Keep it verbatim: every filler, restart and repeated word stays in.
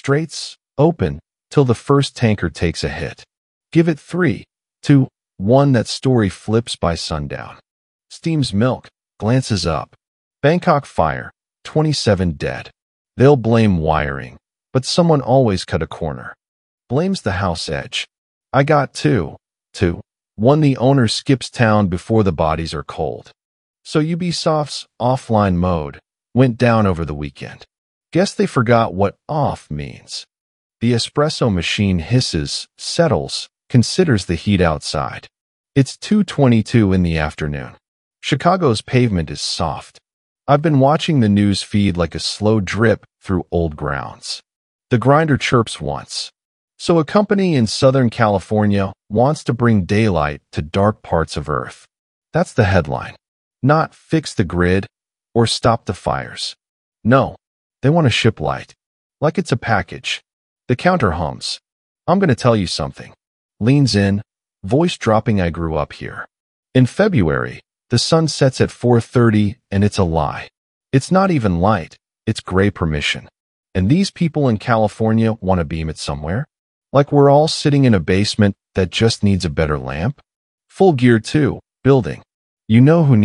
Straits, open, till the first tanker takes a hit. Give it three, two, one. That story flips by sundown. Steams milk, glances up. Bangkok fire, twenty-seven dead. They'll blame wiring, but someone always cut a corner. Blames the house edge. I got two, two, one. The owner skips town before the bodies are cold. So Ubisoft's offline mode went down over the weekend. Guess they forgot what off means. The espresso machine hisses, settles, considers the heat outside. It's two twenty-two in the afternoon. Chicago's pavement is soft. I've been watching the news feed like a slow drip through old grounds. The grinder chirps once. So a company in Southern California wants to bring daylight to dark parts of Earth. That's the headline. Not fix the grid or stop the fires. No, they want to ship light. Like it's a package. The counter hums. I'm going to tell you something. Leans in, voice dropping. I grew up here. In February, the sun sets at four thirty and it's a lie. It's not even light, it's gray permission. And these people in California want to beam it somewhere? Like we're all sitting in a basement that just needs a better lamp? Full gear too, building. You know who needs